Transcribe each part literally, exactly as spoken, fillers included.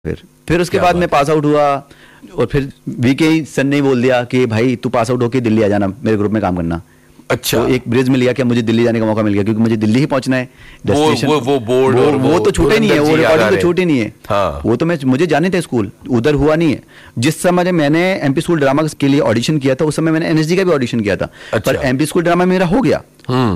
फिर फिर उसके बाद मैं पास आउट हुआ और फिर वीके सर ने बोल दिया कि भाई तू पास आउट होके दिल्ली आ जाना, मेरे ग्रुप में काम करना। अच्छा, तो एक ब्रिज मिल गया कि मुझे दिल्ली जाने का मौका मिल गया, क्योंकि मुझे दिल्ली ही पहुंचना है डेस्टिनेशन। वो वो बोर्ड वो, और वो, वो तो छूटे नहीं है, वो रिकॉर्डिंग तो छूटे नहीं है। हाँ। वो तो मैं मुझे जाने थे स्कूल, उधर हुआ नहीं है। जिस समय मैंने एमपी स्कूल ड्रामा के लिए ऑडिशन किया था, उस समय मैंने एनएसडी का भी ऑडिशन किया था। अच्छा। पर एमपी स्कूल ड्रामा मेरा हो गया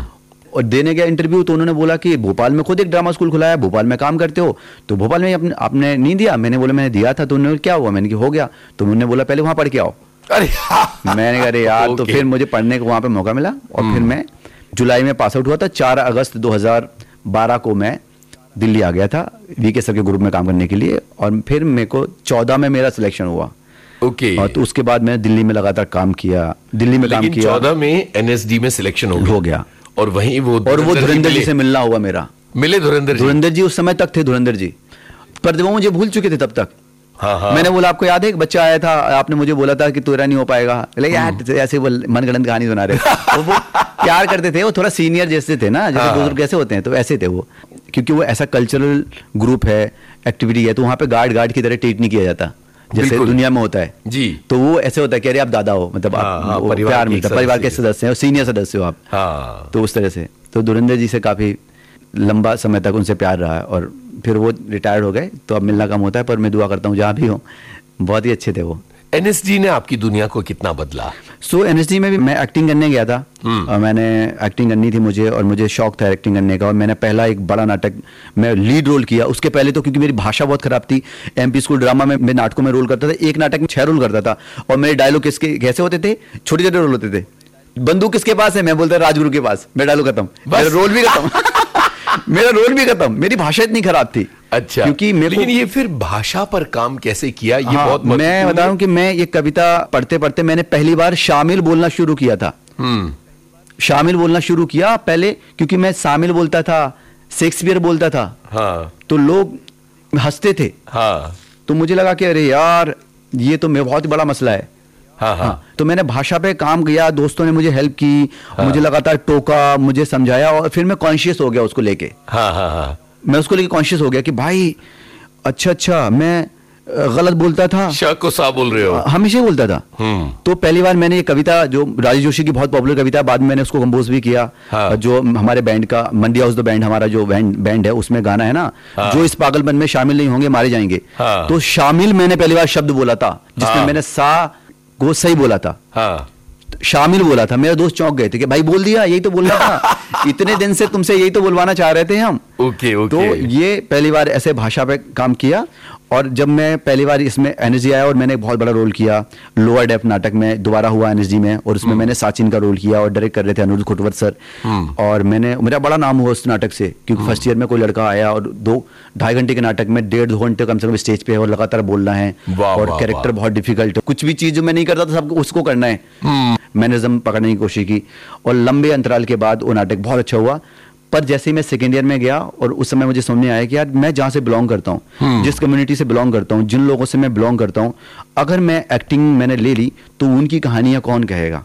और देने गया इंटरव्यू, तो उन्होंने बोला कि भोपाल में खुद एक ड्रामा स्कूल खुला है, भोपाल में काम करते हो, तो भोपाल में आपने आपने नहीं दिया। मैंने बोला मैंने दिया था। तो उन्होंने क्या हुआ, मैंने कहा हो गया। तो उन्होंने बोला पहले वहां पढ़ के आओ। अरे मैंने कहा अरे यार। तो फिर मुझे पढ़ने को वहां पे मौका मिला और फिर मैं जुलाई में पास आउट हुआ था। चार अगस्त दो हज़ार बारह को मैं दिल्ली आ गया था वीके सर के ग्रुप में काम करने के लिए, और फिर मेरे को चौदह में मेरा सिलेक्शन हुआ। ओके। और तो उसके बाद मैंने दिल्ली में लगातार काम किया, दिल्ली में काम किया। चौदह में एनएसडी में सिलेक्शन हो गया, हो गया। और वहीं वो और वो धुरंधर जी से मिलना हुआ मेरा। मिले धुरंधर जी? धुरंधर जी उस समय तक थे, धुरंधर जी, पर वो मुझे भूल चुके थे तब तक। हाँ हाँ। मैंने बोला आपको याद है एक बच्चा आया था, आपने मुझे बोला था कि तेरा नहीं हो पाएगा, लेकिन यार ऐसे वो मनगढ़ंत कहानी सुना रहे थे। वो प्यार करते थे, वो थोड़ा सीनियर जैसे थे ना, जैसे बुजुर्ग कैसे होते हैं, तो ऐसे थे वो। क्योंकि वो ऐसा कल्चरल ग्रुप है, एक्टिविटी है, तो वहाँ पे गार्ड गार्ड की तरह ट्रीट नहीं किया जाता जैसे दुनिया में होता है जी। तो वो ऐसे होता है कि अरे आप दादा हो, मतलब आप हाँ, प्यार मिलता, परिवार के सदस्य हो, सीनियर सदस्य हो आप। हाँ। तो उस तरह से तो धुरंधर जी से काफी लंबा समय तक उनसे प्यार रहा है, और फिर वो रिटायर्ड हो गए, तो अब मिलना कम होता है, पर मैं दुआ करता हूँ जहाँ भी हो। बहुत ही अच्छे थे वो। एनएसडी ने आपकी दुनिया को कितना बदला? सो so, एनएसडी में भी मैं एक्टिंग करने गया था, और मैंने एक्टिंग करनी थी मुझे, और मुझे शौक था एक्टिंग करने का, और मैंने पहला एक बड़ा नाटक मैं लीड रोल किया। उसके पहले तो क्योंकि मेरी भाषा बहुत खराब थी, एमपी स्कूल ड्रामा में मैं नाटकों में रोल करता था, एक नाटक में छह रोल करता था, और मेरे डायलॉग किसके कैसे होते थे, छोटे छोटे रोल होते थे। बंदूक किसके पास है, मैं बोलता राजगुरु के पास, मेरा डायलॉग खत्म, मेरा रोल भी खत्म। मेरा रोल भी खत्म, मेरी भाषा इतनी खराब थी। अच्छा, क्योंकि मेरे लेकिन ये फिर भाषा पर काम कैसे किया, ये हाँ, बहुत मैं बता रहा हूं कि मैं ये कविता पढ़ते पढ़ते मैंने पहली बार शामिल बोलना शुरू किया था। शामिल बोलना शुरू किया पहले, क्योंकि मैं शामिल बोलता था, शेक्सपियर बोलता था। हाँ। तो लोग हंसते थे। हाँ। तो मुझे लगा कि अरे यार ये तो मैं बहुत बड़ा मसला है। हाँ हाँ। हाँ, तो मैंने भाषा पे काम किया, दोस्तों ने मुझे हेल्प की, हाँ। मुझे लगातार टोका, मुझे समझाया, और फिर मैं कॉन्शियस हो गया उसको लेके। हाँ हाँ हाँ। मैं उसको लेके कॉन्शियस हो गया कि भाई अच्छा अच्छा मैं गलत बोलता था, शाह को सा बोल रहे हो, हमेशा बोलता था। तो पहली बार मैंने ये कविता, जो राजेश जोशी की बहुत पॉपुलर कविता है, बाद में मैंने उसको कंपोज भी किया। हाँ। जो हमारे बैंड का मंडी हाउस द बैंड, हमारा जो बैंड बैंड है, उसमें गाना है ना, हाँ। जो इस पागलपन में शामिल नहीं होंगे मारे जाएंगे। हाँ। तो शामिल मैंने पहली बार शब्द बोला था, जिसमें हाँ। मैंने सा को सही बोला था। हाँ। शामिल बोला था। मेरे दोस्त चौंक गए थे कि भाई बोल दिया, यही तो बोलना था, इतने दिन से तुमसे यही तो बुलवाना चाह रहे थे हम। Okay okay. तो ये पहली बार ऐसे भाषा पे काम किया, और जब मैं पहली बार इसमें एनएसडी आया, और मैंने एक बहुत बड़ा रोल किया लोअर डेफ नाटक में, दोबारा हुआ एनएसडी में, और उसमें मैंने साचिन का रोल किया, और डायरेक्ट कर रहे थे अनुरुद्ध खुटवत सर। और मैंने मेरा बड़ा नाम हुआ उस नाटक से, क्योंकि फर्स्ट ईयर में कोई लड़का आया और दो ढाई घंटे के नाटक में डेढ़ दो घंटे कम से कम स्टेज पे और लगातार बोलना है, और कैरेक्टर बहुत डिफिकल्ट है, कुछ भी चीज जो मैं नहीं करता था सब उसको करना है। मैनरिज्म पकड़ने की कोशिश की, और लंबे अंतराल के बाद वो नाटक बहुत अच्छा हुआ। पर जैसे ही मैं सेकेंड ईयर में गया, और उस समय मुझे समझ में आया कि यार मैं जहां से बिलोंग करता हूं, जिस कम्युनिटी से बिलोंग करता हूं, जिन लोगों से मैं बिलोंग करता हूं, अगर मैं एक्टिंग मैंने ले ली तो उनकी कहानियां कौन कहेगा।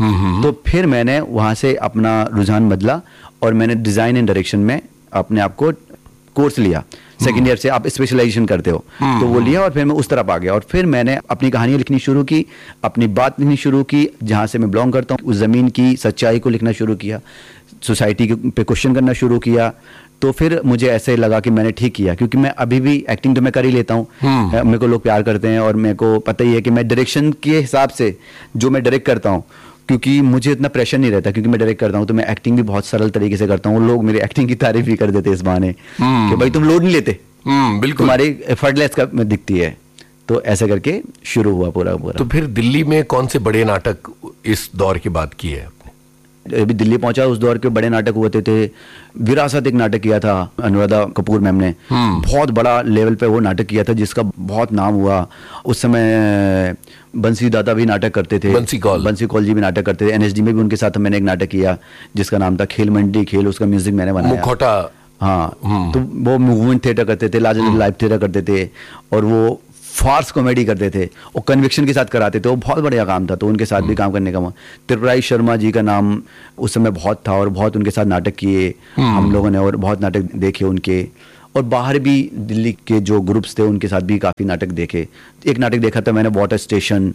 तो फिर मैंने वहां से अपना रुझान बदला, और मैंने डिजाइन एंड डायरेक्शन में अपने आप को कोर्स लिया। सेकेंड ईयर से आप स्पेशलाइजेशन करते हो, तो वो लिया, और फिर मैं उस तरफ आ गया, और फिर मैंने अपनी कहानियां लिखनी शुरू की, अपनी बात लिखनी शुरू की, जहां से मैं बिलोंग करता हूं, उस जमीन की सच्चाई को लिखना शुरू किया, सोसाइटी पे क्वेश्चन करना शुरू किया। तो फिर मुझे ऐसे लगा कि मैंने ठीक किया, क्योंकि मैं अभी भी एक्टिंग तो मैं कर ही लेता हूँ, मेरे को लोग प्यार करते हैं, और मेरे को पता ही है कि मैं डायरेक्शन के हिसाब से जो मैं डायरेक्ट करता हूँ, क्योंकि मुझे इतना प्रेशर नहीं रहता, क्योंकि मैं डायरेक्ट करता हूँ, तो मैं एक्टिंग भी बहुत सरल तरीके से करता हूँ। लोग मेरी एक्टिंग की तारीफ भी कर देते इस बहाने कि भाई तुम लोड नहीं लेते, बिल्कुल तुम्हारी एफर्टलेस का दिखती है। तो ऐसे करके शुरू हुआ पूरा पूरा। तो फिर दिल्ली में कौन से बड़े नाटक इस दौर की बात की है? अभी दिल्ली पहुंचा, उस दौर के बड़े नाटक हुए थे। विरासत एक नाटक किया था अनुराधा कपूर मैम ने, बहुत बड़ा लेवल पे वो नाटक किया था, जिसका बहुत नाम हुआ। उस समय बंसी दादा भी नाटक करते थे, बंसी कौल बंसी कौल जी भी नाटक करते थे। एनएसडी में भी उनके साथ मैंने एक नाटक किया जिसका नाम था खेल मंडी खेल, उसका म्यूजिक मैंने बनाया। मुखौटा। हाँ, तो वो मूवमेंट थिएटर करते थे, लार्जर लाइव थिएटर करते थे, और वो फार्स कॉमेडी करते थे, और कन्विक्शन के साथ कराते थे। वो बहुत बढ़िया काम था, तो उनके साथ भी काम करने का मन। त्रिपुरारी शर्मा जी का नाम उस समय बहुत था, और बहुत उनके साथ नाटक किए हम लोगों ने, और बहुत नाटक देखे उनके। और बाहर भी दिल्ली के जो ग्रुप्स थे उनके साथ भी काफ़ी नाटक देखे। एक नाटक देखा था मैंने, वाटर स्टेशन,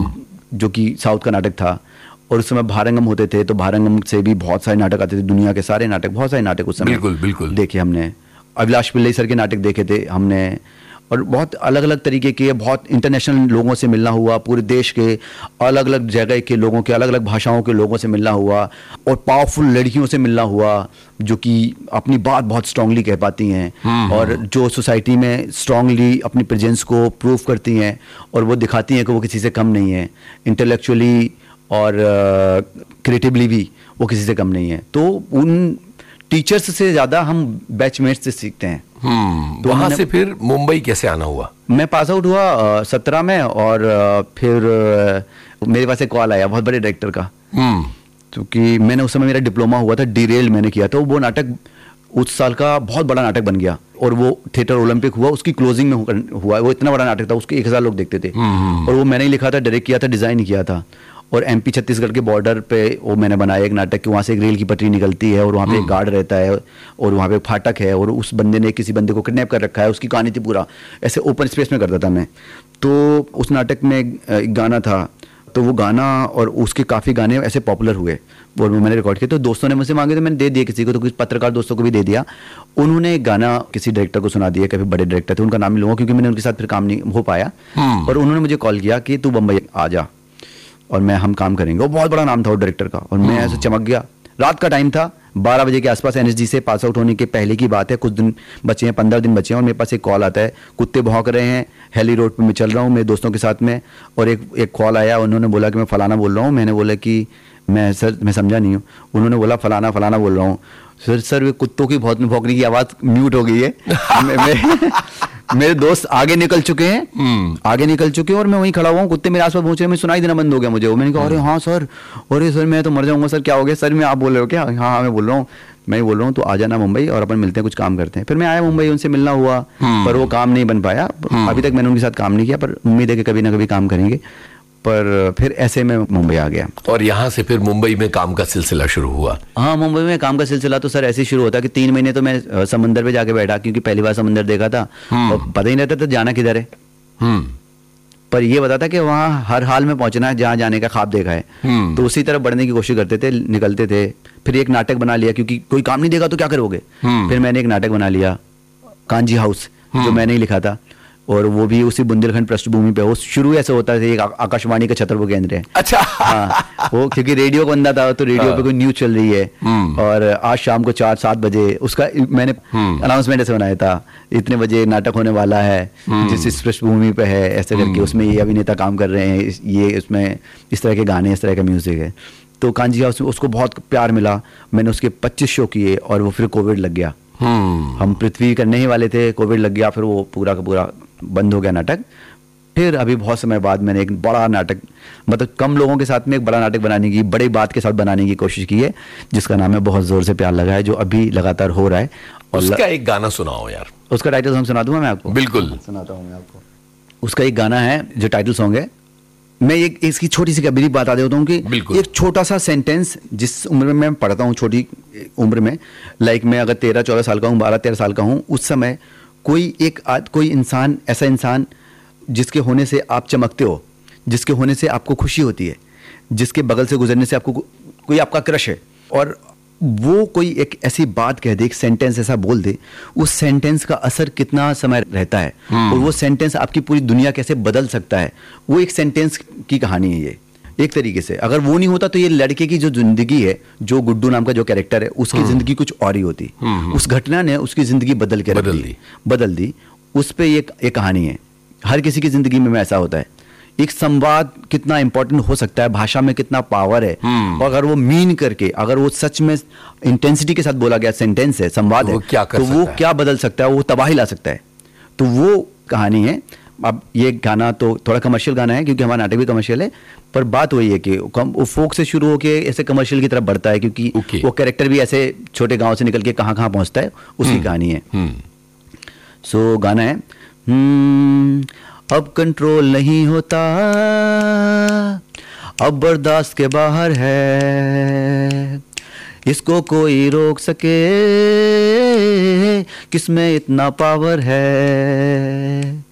जो कि साउथ का नाटक था, और उस समय भारंगम होते थे, तो भारंगम से भी बहुत सारे नाटक आते थे, दुनिया के सारे नाटक, बहुत सारे नाटक उस समय बिल्कुल बिल्कुल देखे हमने। अभिलाष पिल्लई सर के नाटक देखे थे हमने, और बहुत अलग अलग तरीके के, बहुत इंटरनेशनल लोगों से मिलना हुआ, पूरे देश के अलग अलग जगह के लोगों के, अलग अलग भाषाओं के लोगों से मिलना हुआ, और पावरफुल लड़कियों से मिलना हुआ जो कि अपनी बात बहुत स्ट्रांगली कह पाती हैं और जो सोसाइटी में स्ट्रांगली अपनी प्रेजेंस को प्रूव करती हैं, और वो दिखाती हैं कि वो किसी से कम नहीं है, इंटेलेक्चुअली और क्रिएटिवली भी वो किसी से कम नहीं है। तो उन टीचर्स से ज़्यादा हम बैचमेट्स से सीखते हैं। हम्म तो वहाँ से फिर मुंबई कैसे आना हुआ? मैं पास आउट हुआ सत्रह में, और आ, फिर आ, मेरे पास एक कॉल आया बहुत बड़े डायरेक्टर का, क्योंकि मैंने उस समय मेरा डिप्लोमा हुआ था, डीरेल मैंने किया था। वो नाटक उस साल का बहुत बड़ा नाटक बन गया, और वो थिएटर ओलंपिक हुआ, उसकी क्लोजिंग में हुआ। वो इतना बड़ा नाटक था, उसके एक हजार लोग देखते थे, और वो मैंने ही लिखा था, डायरेक्ट किया था, डिजाइन किया था। और एमपी छत्तीसगढ़ के बॉर्डर पे वो मैंने बनाया एक नाटक कि वहाँ से एक रेल की पटरी निकलती है, और वहाँ पे एक गार्ड रहता है, और वहाँ पे एक फाटक है, और उस बंदे ने किसी बंदे को किडनैप कर रखा है, उसकी कहानी थी पूरा, ऐसे ओपन स्पेस में करता था मैं। तो उस नाटक में एक गाना था, तो वो गाना और उसके काफ़ी गाने ऐसे पॉपुलर हुए, और वो मैंने रिकॉर्ड किया। तो दोस्तों ने मुझसे मांगे तो मैंने दे दिया किसी को, तो कुछ पत्रकार दोस्तों को भी दे दिया। उन्होंने एक गाना किसी डायरेक्टर को सुना दिया, काफ़ी बड़े डायरेक्टर थे, उनका नाम नहीं लूँगा क्योंकि मैंने उनके साथ फिर काम नहीं हो पाया। और उन्होंने मुझे कॉल किया कि तू बम्बई आ जा और मैं हम काम करेंगे। वो बहुत बड़ा नाम था वो डायरेक्टर का, और मैं ऐसे चमक गया। रात का टाइम था, बारह बजे के आसपास, एनएसजी से पास आउट होने के पहले की बात है, कुछ दिन बचे हैं, पंद्रह दिन बचे हैं, और मेरे पास एक कॉल आता है, कुत्ते भौंक रहे हैं, हेली रोड पे मैं चल रहा हूँ मेरे दोस्तों के साथ में, और एक एक कॉल आया, उन्होंने बोला कि मैं फलाना बोल रहा हूँ। मैंने बोला कि मैं सर मैं समझा नहीं हूँ। उन्होंने बोला फलाना फलाना बोल रहा हूँ। सर सर वे कुत्तों की बहुत भौंकने की आवाज़ म्यूट हो गई है। मैं, मैं, मेरे दोस्त आगे निकल चुके हैं, आगे निकल चुके हैं, और मैं वहीं खड़ा हुआ हूँ, कुत्ते मेरे आसपास पहुंच रहे हैं, मैं सुनाई देना बंद हो गया मुझे। मैंने कहा अरे हाँ सर, अरे सर मैं तो मर जाऊंगा सर, क्या हो गया सर? मैं आप बोल रहे हो क्या? हाँ हाँ मैं बोल रहा हूँ, मैं बोल रहा हूँ, तो आ जाना मुंबई और अपन मिलते हैं, कुछ काम करते हैं। फिर मैं आया मुंबई, उनसे मिलना हुआ, पर वो काम नहीं बन पाया। अभी तक मैंने उनके साथ काम नहीं किया, पर उम्मीद है कि कभी ना कभी काम करेंगे। पर फिर ऐसे में मुंबई आ गया, और यहाँ से फिर मुंबई में काम का सिलसिला शुरू हुआ। हाँ, मुंबई में काम का सिलसिला तो सर ऐसे ही शुरू होता कि तीन महीने तो मैं समंदर पे जाके बैठा, क्योंकि पहली बार समंदर देखा था और पता ही नहीं रहता था जाना किधर है। पर ये बताता कि वहाँ हर हाल में पहुंचना है, जहाँ जाने का ख्वाब देखा है, तो उसी तरफ बढ़ने की कोशिश करते थे, निकलते थे। फिर एक नाटक बना लिया, क्योंकि कोई काम नहीं देगा तो क्या करोगे। फिर मैंने एक नाटक बना लिया, कांजी हाउस, जो मैंने ही लिखा था, और वो भी उसी बुंदेलखंड पृष्ठभूमि पे। वो शुरू ऐसे होता है, एक आकाशवाणी का छतरपुर केंद्र है। अच्छा। हाँ, वो क्योंकि रेडियो को अंदा था, तो रेडियो पे कोई न्यूज चल रही है, और आज शाम को चार सात बजे उसका मैंने अनाउंसमेंट ऐसे बनाया था, इतने बजे नाटक होने वाला है, जिस इस पृष्ठभूमि पे है, ऐसे करके उसमें ये अभिनेता काम कर रहे हैं, ये इसमें इस तरह के गाने, इस तरह का म्यूजिक है। तो कांजी हाउस उसको बहुत प्यार मिला, मैंने उसके पच्चीस शो किए, और वो फिर कोविड लग गया। हम पृथ्वी करने ही वाले थे, कोविड लग गया, फिर वो पूरा का पूरा बंद हो गया नाटक। फिर अभी बहुत समय बाद मैंने एक बड़ा नाटक, मतलब कम लोगों के साथ में एक बड़ा नाटक बनाने की, बड़ी बात के साथ बनाने की कोशिश की है, जिसका नाम है बहुत जोर से प्यार लगा है, जो अभी लगातार हो रहा है। और उसका एक गाना सुनाओ यार। उसका टाइटल सॉन्ग सुना दूंगा मैं आपको? बिल्कुल सुनाता हूँ मैं आपको। उसका एक गाना है जो टाइटल सॉन्ग है। मैं एक इसकी छोटी सी कभी बता देता हूँ कि एक छोटा सा सेंटेंस, जिस उम्र में मैं पढ़ता हूँ, छोटी उम्र में, लाइक मैं अगर तेरह चौदह साल का हूँ, बारह तेरह साल का हूँ, उस समय कोई एक आद, कोई इंसान, ऐसा इंसान जिसके होने से आप चमकते हो, जिसके होने से आपको खुशी होती है, जिसके बगल से गुजरने से आपको कोई आपका क्रश है, और वो कोई एक ऐसी बात कह दे, एक सेंटेंस ऐसा बोल दे, उस सेंटेंस का असर कितना समय रहता है, और वो सेंटेंस आपकी पूरी दुनिया कैसे बदल सकता है, वो एक सेंटेंस की कहानी है ये। एक तरीके से अगर वो नहीं होता तो ये लड़के की जो जिंदगी है, जो गुड्डू नाम का जो कैरेक्टर है, उसकी जिंदगी कुछ और ही होती। उस घटना ने उसकी जिंदगी बदल के बदल दी बदल दी उस पे एक एक कहानी है। हर किसी की जिंदगी में ऐसा होता है। एक संवाद कितना इंपॉर्टेंट हो सकता है, भाषा में कितना पावर है, और अगर वो मीन करके, अगर वो सच में इंटेंसिटी के साथ बोला गया सेंटेंस है, संवाद है, तो वो क्या बदल सकता है, वो तबाही ला सकता है। तो वो कहानी है। अब ये गाना तो थोड़ा कमर्शियल गाना है, क्योंकि हमारा नाटक भी कमर्शियल है, पर बात वही है कि वो फोक से शुरू होके ऐसे कमर्शियल की तरफ बढ़ता है, क्योंकि okay. वो कैरेक्टर भी ऐसे छोटे गांव से निकल के कहाँ कहाँ पहुंचता है, उसकी hmm. कहानी है। सो hmm. so, गाना है, hmm, अब कंट्रोल नहीं होता, अब बर्दाश्त के बाहर है, इसको कोई रोक सके, किसमें इतना पावर है।